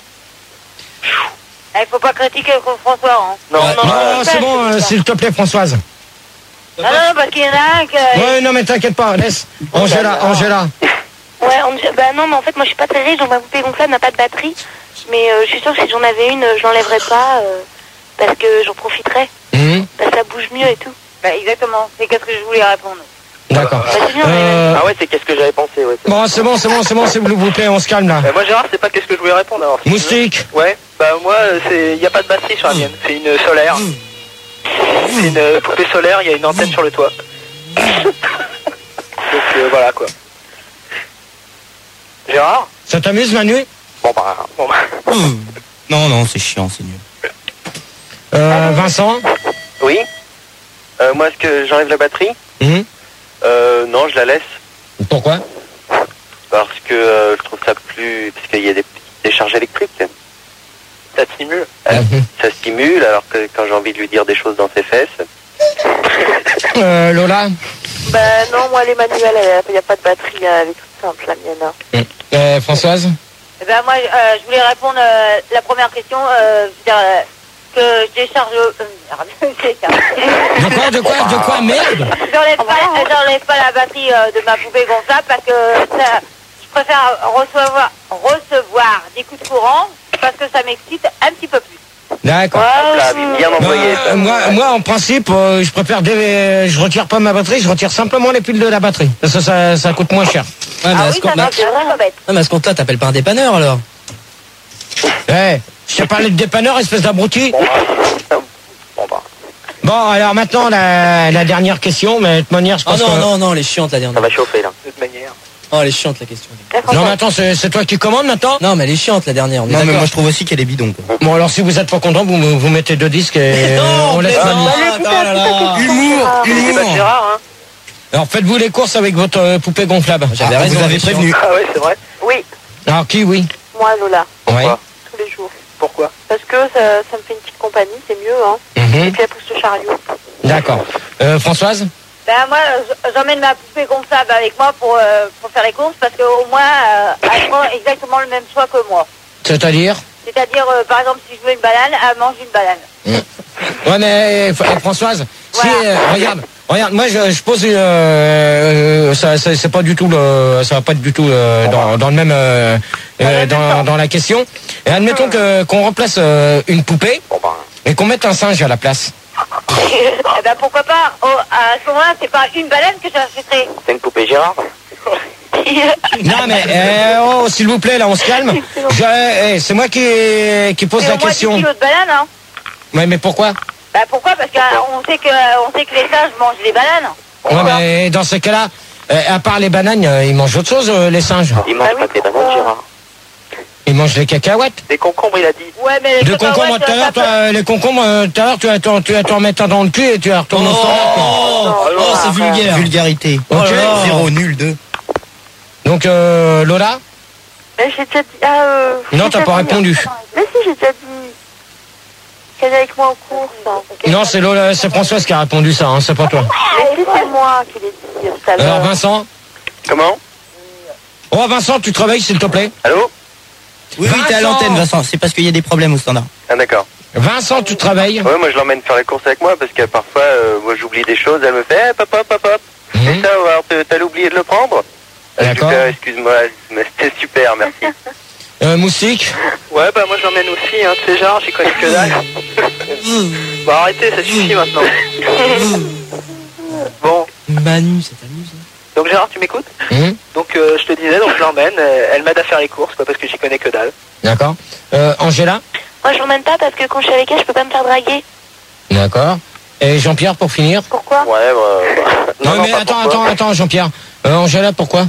Il faut pas critiquer François, hein. Non, non, Non, euh, c'est bon, euh, s'il te plaît, Françoise. Non, non, parce qu'il y en a un que... Ouais, non, mais t'inquiète pas, laisse. Angela, Angela. Ouais, on... bah non, mais en fait, moi je suis pas très riche, donc ma poupée gonflable n'a pas de batterie. Mais euh, je suis sûre que si j'en avais une, je l'enlèverais pas euh, parce que j'en profiterais. Mmh. Bah, ça bouge mieux et tout. Bah, exactement, c'est qu'est-ce que je voulais répondre. D'accord. Bah, c'est bien, Euh, Ah ouais, c'est qu'est-ce que j'avais pensé, ouais. Bon, c'est bon, c'est bon, c'est bon, s'il vous plaît, on se calme là. Euh, moi Gérard, c'est pas qu'est-ce que je voulais répondre alors. si tu veux. Moustique. Ouais, bah moi, euh, c'est, y a pas de batterie sur la mienne. C'est une solaire. C'est une euh, poupée solaire. Il y a une antenne sur le toit. Donc euh, voilà quoi. Gérard. Ça t'amuse, Manu? Bon bah, bon bah. Non, non, c'est chiant, c'est nul. Euh, Vincent? Oui. Euh, moi, est-ce que j'enlève la batterie? Mmh. Euh, non, je la laisse. Pourquoi? Parce que euh, je trouve ça plus... Parce qu'il y a des petites décharges électriques. Ça stimule. Euh, Mhm. Ça stimule, alors que quand j'ai envie de lui dire des choses dans ses fesses... Euh, Lola? Bah non, moi les manuels, il n'y a pas de batterie, elle est toute simple, la mienne. Hein. Euh, Françoise? Eh ben, moi, euh, je voulais répondre euh, la première question, euh, je veux dire, euh, que je décharge... Euh, merde, je décharge. De quoi, de quoi, de quoi, merde? J'enlève pas, j'enlève pas la batterie euh, de ma poupée gonflable parce que ça, je préfère recevoir, recevoir des coups de courant parce que ça m'excite un petit peu plus. D'accord. Hop là, bien Bah, envoyé. ça. euh, moi, moi, en principe, euh, je préfère, dé- je retire pas ma batterie, je retire simplement les piles de la batterie. Parce que ça, ça coûte moins cher. Ouais, mais Ah à oui, ce ça compte-là, va, c'est vraiment pas bête. ouais, mais à ce compte-là, t'appelles pas un dépanneur alors? Eh, je t'ai parlé de dépanneur, espèce d'abruti. Bon bah... Bon bah... Bon, alors maintenant, la, la dernière question, mais de toute manière, je Oh pense non, que... non, non, elle est chiante la Ça dernière. va chauffer, là. De toute manière. Oh, elle est chiante la question. Non, mais attends, c'est c'est toi qui commandes maintenant? Non, mais elle est chiante la dernière, on est Non, mais d'accord. moi je trouve aussi qu'elle est bidon. quoi. Bon, alors si vous êtes pas content, vous, vous mettez deux disques et Non, on laisse mais Manu. non. Allez, attends, putain, là, c'est là. pas question, Humour, Gérard. C'est pas humour. Gérard, hein. Alors faites-vous les courses avec votre euh, poupée gonflable. J'avais Ah, raison, vous avez elle est chiante. prévenu. Ah ouais, c'est vrai. Oui, Alors qui, oui? moi Lola, Ouais. tous les jours. Pourquoi? Parce que ça, ça me fait une petite compagnie, c'est mieux, hein. Mhm. Et puis elle pousse le chariot. D'accord. Euh, Françoise? Ben moi, je- j'emmène ma poupée gonflable avec moi pour, euh, pour faire les courses parce qu'au moins, euh, elle prend exactement le même choix que moi. C'est-à-dire? C'est-à-dire, euh, par exemple, si je veux une banane, elle mange une banane. Ouais, mais euh, F- Françoise, si, Voilà. euh, regarde, regarde, moi je, je pose une, euh, euh, ça, ça- c'est pas du tout le, ça va pas être du tout euh, dans, dans le même, euh, euh, dans, dans la question. Et admettons que qu'on remplace euh, une poupée Bon bah... et qu'on mette un singe à la place. Eh ben pourquoi pas. Oh, à ce moment-là, c'est pas une banane que j'achèterai. C'est une poupée Gérard? Non mais, euh, oh, s'il vous plaît, là on se calme. Je- eh, c'est moi qui, qui pose C'est la au moins dix question. kilos de banane, hein. Ouais, mais pourquoi? Bah pourquoi? Parce qu'on sait que on sait que les singes mangent les bananes. Ouais, mais dans ce cas-là, euh, à part les bananes, euh, ils mangent autre chose, euh, les singes. Il mange pas que des bananes, Gérard. Ils mangent les cacahuètes. Des concombres, il a dit. Ouais, mais les De concombre, tout à l'heure, toi, euh, les concombres, euh, tout à l'heure, tu vas t'en- tu vas t'en remettre un dans le cul et tu vas retourner au standard. quoi. Oh, oh, c'est vulgaire. Vulgarité. Oh là Ok. là. Zéro, nul, deux. Donc, euh, Lola? Mais j'ai déjà dit... Ah, euh, Non, j'ai t'as déjà pas dit- répondu. Mais si, j'ai déjà dit qu'elle est avec moi en course. Hein. Non, c'est Lola, c'est Françoise qui a répondu ça, hein, c'est pas toi. Mais si, c'est moi qui l'ai dit tout à Alors, l'heure. Vincent? Comment? Oh, Vincent, tu te réveilles, s'il te plaît? Allô? Oui, oui, t'es à Vincent. l'antenne, Vincent. C'est parce qu'il y a des problèmes au standard. Ah d'accord. Vincent, tu te réveilles? Ouais, moi je l'emmène faire les courses avec moi parce que parfois, euh, moi j'oublie des choses, elle me fait, eh, pop, pop, pop, pop. Mhm. Et ça, alors t'as- t'as oublié de le prendre? Euh, je lui D'accord. fais, excuse-moi, mais c'était super, merci. Euh, Moustique? Ouais, bah moi j'emmène aussi, hein. C'est Gérard, j'y connais que dalle. Bon, arrêtez, ça suffit maintenant. Bon, Manu, ça t'amuse? hein. donc Gérard, tu m'écoutes? Hum, Donc euh, je te disais, donc je l'emmène, euh, elle m'aide à faire les courses, quoi, parce que j'y connais que dalle. D'accord. Euh, Angela? Moi, je l'emmène pas parce que quand je suis avec elle, je peux pas me faire draguer. D'accord. Et Jean-Pierre, pour finir? Pourquoi? Ouais, bah... Non, mais pas attends, pourquoi. attends, attends, Jean-Pierre. Euh, Angela, pourquoi?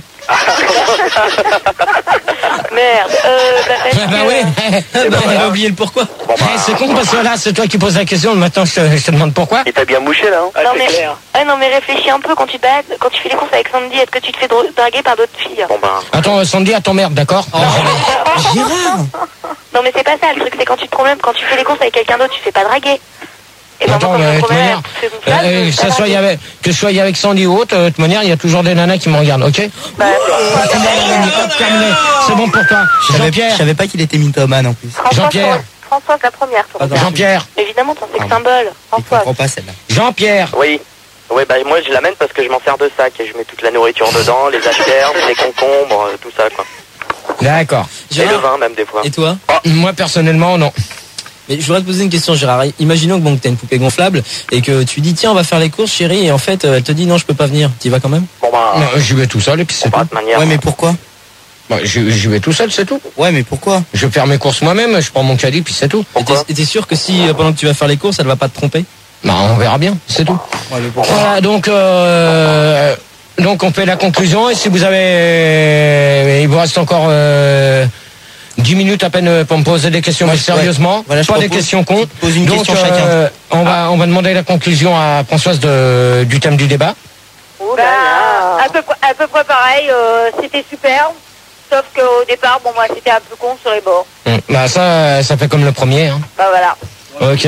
Merde. Euh, bah, parce Ah bah que- oui. Bah, elle a oublié le pourquoi. Bon, bah, Eh, c'est con parce que là, c'est toi qui poses la question. Maintenant, je te, je te demande pourquoi. il t'a bien mouché là, hein? Ah, Non c'est mais, clair. ouais, non mais réfléchis un peu quand tu te balades, quand tu fais les courses avec Sandy, est-ce que tu te fais dra- draguer par d'autres filles? Bon bah... Attends, euh, Sandy, à ton merde, d'accord? Gérard. Non mais c'est pas ça, le truc c'est quand tu te promènes, quand tu fais les courses avec quelqu'un d'autre, tu fais pas draguer. Et ben, Attends, moi, quand mais je de me toute promène manière, avec ces euh, gonflables, euh, je que fais ça pas soit draguer. avec, que je sois avec Sandy ou autre, euh, de toute manière, il y a toujours des nanas qui me regardent, ok? Bah, Hop, terminé. C'est bon pour toi. Je savais- Je Jean-Pierre, savais pas qu'il était mythomane en plus. Françoise, Jean-Pierre. Françoise la première, toi. Attends. Jean-Pierre, Évidemment, ton sex symbole. Il Françoise. comprend pas celle-là. Jean-Pierre, Oui. Ouais, bah moi je l'amène parce que je m'en sers de sac et je mets toute la nourriture dedans, les asperges, les concombres, euh, tout ça quoi. D'accord. Et le vin même des fois. Et toi? Moi personnellement non. Mais je voudrais te poser une question, Gérard. Imaginons que bon, que t'as une poupée gonflable et que tu dis tiens on va faire les courses chérie et en fait elle te dit non je peux pas venir. T'y vas quand même? Bon bah. Non, j'y vais tout seul et puis c'est Bon, tout. bah, de manière. Ouais mais pourquoi? Bah, j'y j'y vais tout seul, c'est tout. Ouais mais pourquoi? Je fais mes courses moi-même, je prends mon caddie puis c'est tout. Et t'es- et t'es sûr que si euh, pendant que tu vas faire les courses elle va pas te tromper? Bah on verra bien, c'est tout. Ouais mais pourquoi? Voilà, donc euh, donc on fait la conclusion et si vous avez, il vous reste encore euh, dix minutes à peine pour me poser des questions, Moi, mais je- sérieusement, ouais. Voilà, je pas des propose- questions cons. je pose une donc question euh, chacun. on va on va demander la conclusion à Françoise de, du thème du débat. Bah, à, peu, près- à peu près pareil, euh, c'était super. Sauf qu'au départ, bon, moi, c'était un peu con sur les bords. Hum, Bah ça ça fait comme le premier. Hein. Bah voilà. Ok.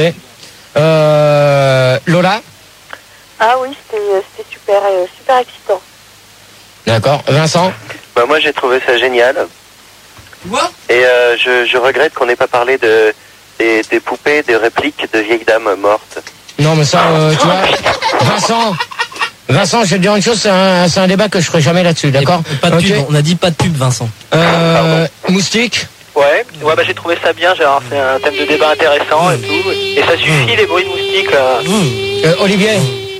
Euh, Lola, Ah oui, c'était c'était super, euh, super excitant. d'accord. Vincent. Bah moi j'ai trouvé ça génial. Quoi? Et euh, je, je regrette qu'on n'ait pas parlé de des, des poupées, des répliques de vieilles dames mortes. Non mais ça, euh, tu vois, Vincent. Vincent, je vais te dire une chose, c'est un, c'est un débat que je ferai jamais là-dessus, d'accord? Et Pas de Ok. pub, on a dit pas de pub Vincent. Euh, Moustique. Ouais, ouais bah j'ai trouvé ça bien, Gérard. C'est un thème de débat intéressant et tout. Et ça suffit les bruits de moustiques là. Euh, Olivier.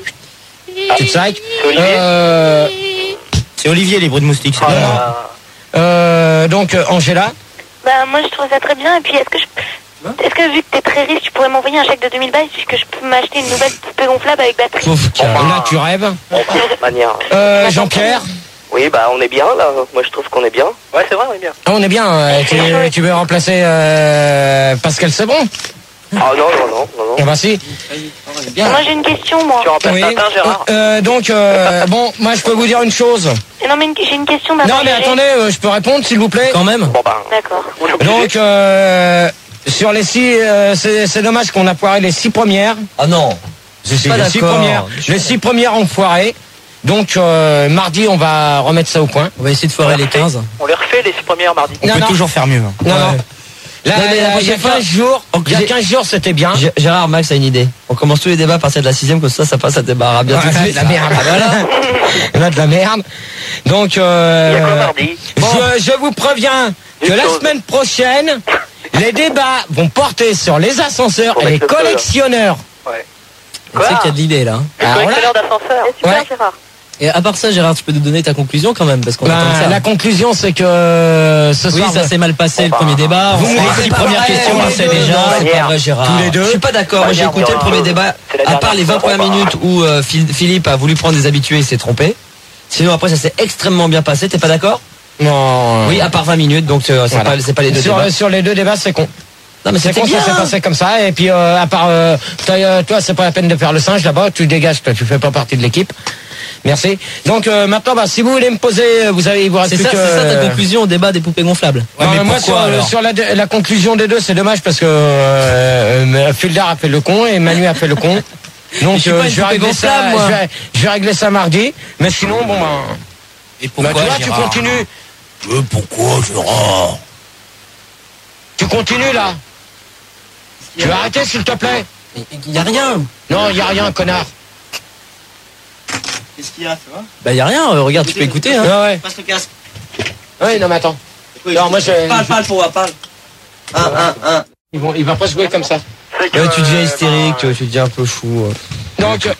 Tu te sacs. C'est Olivier. Euh, C'est Olivier les bruits de moustiques. Ah, là. euh, donc euh, Angela. Bah moi je trouve ça très bien et puis est-ce que je est-ce que vu que t'es très riche tu pourrais m'envoyer un chèque de deux mille balles puisque je peux m'acheter une nouvelle poupée gonflable avec batterie? Sauf que là tu rêves. Bon, de manière. Euh, Jean-Pierre. Oui, bah on est bien là. Moi je trouve qu'on est bien. Ouais, c'est vrai, on est bien. Ah, on est bien. euh, tu, tu veux remplacer euh, Pascal Sebon? Ah non, non, non, non, non. Ah bah si. Moi j'ai une question moi. Tu remplaces Oui. Tintin, Gérard. Euh, donc euh, bon, moi je peux vous dire une chose. Et non mais une- j'ai une question Non d'abord. mais attendez, euh, je peux répondre s'il vous plaît. Quand même. Bon bah. D'accord. On est obligé. Donc euh, sur les six, euh, c'est c'est dommage qu'on a foiré les six premières. Ah non. Si, si, pas les six d'accord. premières. Je suis Les pas six premières ont foiré. Donc euh, mardi on va remettre ça au point. On va essayer de foirer les quinze. On les refait les six premières mardi. On Non, peut non. toujours faire mieux. Non, Ouais. non. Là, Non, mais la il y a prochaine fois- quinze jours, il y a J'ai- quinze jours c'était bien. G- Gérard, Max a une idée. On commence tous les débats à partir de la sixième, comme ça, ça passe à débarras bien tout de Ouais, suite. de la merde. Ah, voilà. On a de la merde. Donc Il y a quoi euh, mardi? je, je vous préviens que Une la chose. semaine prochaine, les débats vont porter sur les ascenseurs Faut et les mettre le feu, là. collectionneurs. Tu sais qu'il y a de l'idée là. hein. Les Alors là, collectionneurs d'ascenseurs. Et super Ouais. Gérard. Et à part ça, Gérard, tu peux nous donner ta conclusion quand même, parce qu'on bah, attend ça. la conclusion c'est que euh, ce Oui, soir ça s'est mal passé le premier débat. Vous On me sait dites les pas premières vrai, questions, tous on les sait deux. déjà. C'est C'est pas pas vrai, Gérard. Tous les deux. Je suis pas d'accord. Moi, j'ai Regarde, écouté le regarde. premier débat. C'est la À part dernière les vingt fois. premières minutes où euh, Phil- Philippe a voulu prendre des habitués, il s'est trompé. Sinon, après, ça s'est extrêmement bien passé. T'es pas d'accord? Non. Oui, à part vingt minutes, donc euh, c'est Voilà. pas, c'est pas les deux sur, débats. sur les deux débats c'est con. Non, mais C'est c'était con, bien. ça s'est passé comme ça. Et puis euh, à part euh, toi, euh, toi c'est pas la peine de faire le singe là-bas. Tu dégages, toi, tu fais pas partie de l'équipe. Merci. Donc euh, maintenant, bah, si vous voulez me poser, vous avez, il vous reste C'est plus ça, que. c'est ça ta conclusion au débat des poupées gonflables. Non, mais moi sur, pourquoi, alors sur la, la conclusion des deux, c'est dommage parce que euh, Fildar a fait le con et Manu a fait le con. Donc Je suis pas euh, une je vais poupée régler ça, gonflable, moi. je vais, je vais régler ça mardi. Mais sinon, bon ben, Et bah, pourquoi, tu vois, tu Gérard continues, Euh, Pourquoi, Gérard tu continues là. Tu vas arrêter s'il te plaît. Il y a rien. Non, il y a rien, connard. Qu'est-ce qu'il y a, ça va? Bah, il y a rien. euh, Regarde, tu peux écouter. Hein. Ouais, ouais. Passe le casque. Ouais, non mais attends. Non, moi je. Parle, parle pour moi, parle. Un, un, un. Ils vont, il va pas se jouer comme ça. C'est que, Ouais, tu deviens euh, hystérique, ben, tu deviens un peu fou. Donc, euh,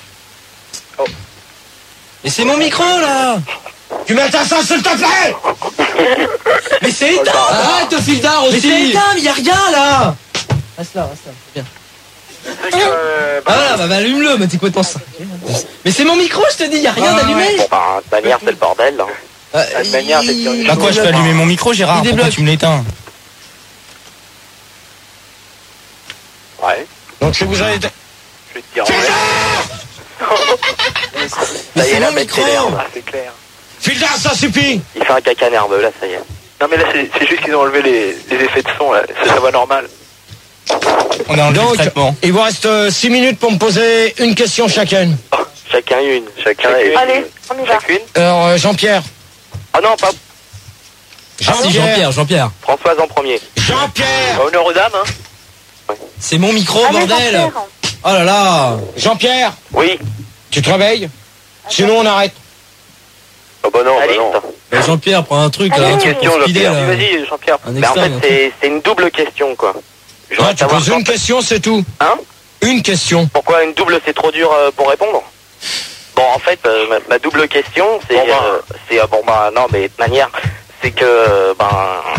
Mais c'est mon micro là. tu mets ta ça s'il te plaît. Mais c'est éteint. Arrête, Fildar aussi. Mais c'est éteint, mais y a rien là. Reste là, reste là. C'est bien. c'est que, euh, Ah voilà, bah, bah allume-le, mais t'es complètement ça. Mais c'est mon micro, je te dis, y a rien Ah, d'allumé. Bon, bah, de manière, c'est le bordel, là. Euh, de manière, c'est il- bien. Bah quoi, je peux allumer mon micro, Gérard? Il Pourquoi débloque. tu me l'éteins? Ouais. Donc si vous avez. Je vais te dire. Ça y est, la bête s'énerve, là, c'est clair. Fildar, ça suffit. Il fait un caca nerveux, là, ça y est. Non, mais là, c'est c'est juste qu'ils ont enlevé les, les effets de son, là. C'est sa voix normale. On a enlevé le Donc, traitement. il vous reste six minutes pour me poser une question chacun. Oh, chacun une. Chacun et... Allez, on y va. Chacune. Alors, euh, Jean-Pierre. Ah non, pas Ah si, Jean-Pierre, Jean-Pierre. Françoise en premier. Jean-Pierre. Honneur aux dames, hein. C'est mon micro, Allez, bordel. Jean-Pierre. Oh là là. Jean-Pierre. Oui. Tu Tu te réveilles? Sinon, on arrête. Oh bah non, bah Allez, non. Bah, Jean-Pierre, prends un truc, là. Une un truc question, pour speeder, Jean-Pierre. là. Vas-y, Jean-Pierre. Un Mais en externe, fait, un truc. c'est c'est une double question, quoi. Je Ouais, voudrais tu savoir poses une question, c'est tout. Hein? Une question. Pourquoi une double, c'est trop dur euh, pour répondre? Bon, en fait, euh, ma, ma double question, c'est... Bon, bah. euh, c'est euh, bon, bah, non, mais de manière, c'est que, euh, ben...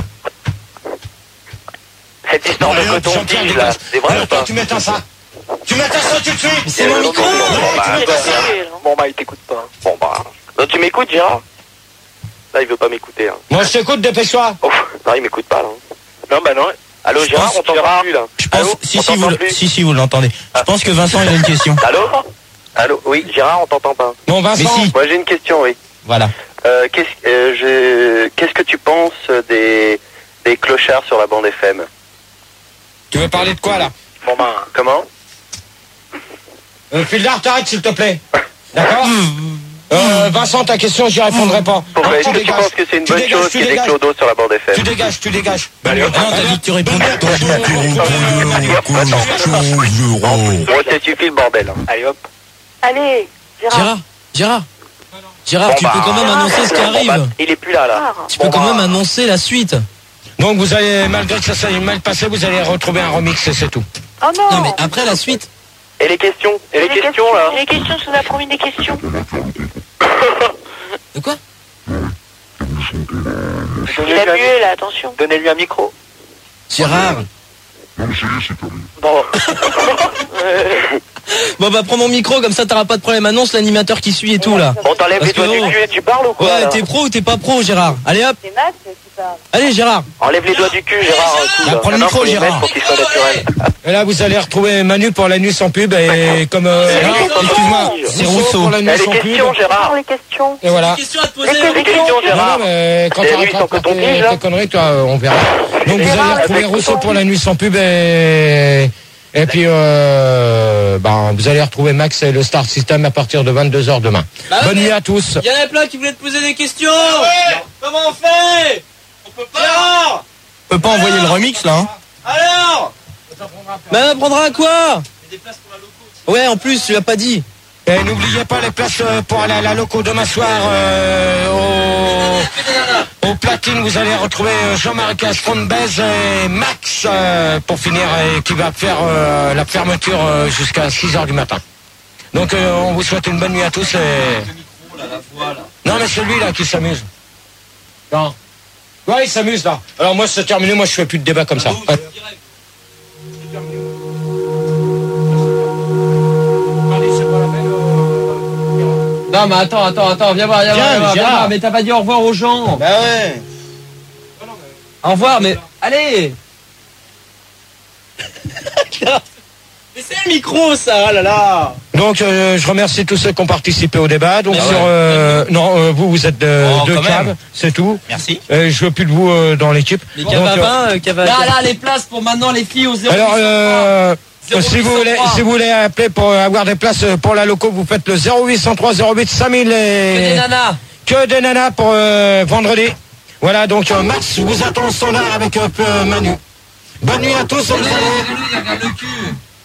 Cette histoire Allez, de hop, coton Jean-Pierre, tige, là, dégage. c'est vrai Alors, ou toi, pas? tu m'éteins ça. Tu m'éteins ça tout de suite. C'est mon micro. Bon, bah, Il est bah, passé, là. Bon, bah, il t'écoute pas. bon, bah... Non, tu m'écoutes, Gérard? Là, il veut pas m'écouter, hein. Moi, je t'écoute, dépêche-toi. Oh, non, il m'écoute pas, là. Non, bah non. Allô, Je Gérard, pense- on t'entend plus, là. Je pense, Allô, si, on si, vous, t'entend le- plus. si, si, vous l'entendez. Je pense que Vincent, il a une question. Allô? Allô, oui, Gérard, on t'entend pas. Bon, Vincent. Mais si. Moi, j'ai une question, oui. Voilà. Euh, qu'est-ce, euh, je- qu'est-ce que tu penses des, des clochards sur la bande F M? Tu veux parler de quoi, là? Bon, ben, comment? Euh, Fildard, t'arrêtes, s'il te plaît. D'accord? Euh, Vincent, ta question, j'y répondrai pas. Pourquoi Non, est-ce que tu penses que c'est une Tu bonne dégages, chose tu qu'il y ait des dégages. clodos sur la bande F Tu M? dégages, tu dégages. Ah non, t'as dit que tu répondais. Bon, ça suffit le bordel. hein. Allez, hop. Allez, Gérard. Gérard, Gérard. Gérard, Bon, tu bah, peux quand même annoncer ce qui Bon, bah, arrive. il est plus là, là. Gérard. Tu peux bon, quand bah, même annoncer la suite. Donc, vous allez, malgré que ça s'est mal passé, vous allez retrouver un remix, et c'est tout. Oh non. Non, mais après la suite. Et les questions? Et les Les questions, là? Les questions, je vous ai promis des questions. De quoi? Il a mué, là, attention. Donnez-lui un micro. Gérard. Bon. Bon, bah, prends mon micro, comme ça t'auras pas de problème. Annonce l'animateur qui suit et tout, là. On t'enlève Parce les doigts que, du oh. cul et tu parles ou quoi? Ouais, là t'es pro ou t'es pas pro, Gérard? Allez hop. C'est Max qui parle. Allez, Gérard. Enlève les doigts du cul, Gérard. un coup, Bah, là. prends le Non, micro, faut les Gérard. mettre pour qu'il soit naturel. Et là, vous allez retrouver Manu pour la nuit sans pub, et comme, euh, C'est non, Rousseau. excuse-moi, C'est Rousseau. pour la nuit Eh, les sans pub. questions, Gérard. Les questions. Et voilà. Question à te poser. Les questions, Non, non, Gérard. mais quand Et tu lui, arrêteras son de faire coton-tige, tes, là. tes conneries, toi, euh, on verra. Donc, vous Gérard, allez retrouver avec Rousseau coton-tige. pour la nuit sans pub, et, et puis, euh, ben, vous allez retrouver Max et le Star System à partir de vingt-deux heures demain. Bah, Bonne mais- nuit à tous. Il y en a plein qui voulaient te poser des questions. Comment on fait? On peut pas. Gérard. On peut pas envoyer le remix, là, hein. Alors. Bah, on prendra quoi? Ouais, en plus, tu l'as pas dit. Et n'oubliez pas les places euh, pour aller à la loco demain soir euh, au, au platine. Vous allez retrouver euh, Jean-Marie Castron-Bez et Max euh, pour finir et qui va faire euh, la fermeture euh, jusqu'à six heures du matin. Donc euh, on vous souhaite une bonne nuit à tous. Et... Non mais c'est lui là qui s'amuse. Non. Ouais, il s'amuse là. Alors moi c'est terminé, moi je fais plus de débat comme ça. Ouais. Non, mais attends, attends, attends, viens voir, viens, Viens, voir, viens voir, viens Gérard. voir, mais t'as pas dit au revoir aux gens. Bah ouais. Au revoir, mais allez. Mais c'est le micro, ça, oh là là. Donc euh, je remercie tous ceux qui ont participé au débat. Donc Ah sur ouais. euh, non euh, vous vous êtes de, Oh, deux quand caves, même. c'est tout. Merci. Euh, je veux plus de vous euh, dans l'équipe. Les Donc, euh, cavapins, euh, cava... Là, là, les places pour maintenant, les filles au zéro. alors euh, zéro si vous voulez si vous voulez appeler pour avoir des places pour la loco, vous faites le zéro huit cent trois zéro huit cinq mille des et nanas. que des nanas pour euh, vendredi. Voilà donc euh, Max vous attend au standard avec euh, peu, Manu. Bonne nuit à tous. On vous Regarde le cul.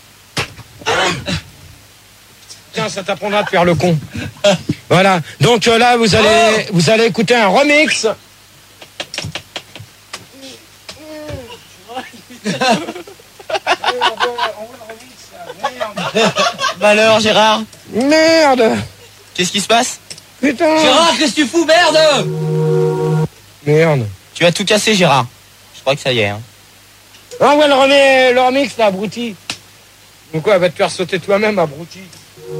Tiens, ça t'apprendra de faire le con. Voilà. Donc euh, là, vous allez, vous allez écouter un remix. Bah alors, Gérard, Merde. qu'est-ce qui se passe? Putain. Gérard, qu'est-ce que tu fous, merde? Merde. Tu as tout cassé, Gérard. Je crois que ça y est, hein. Envoie le, remix, le remix, là, abruti. Donc quoi, elle va te faire sauter toi-même, abruti.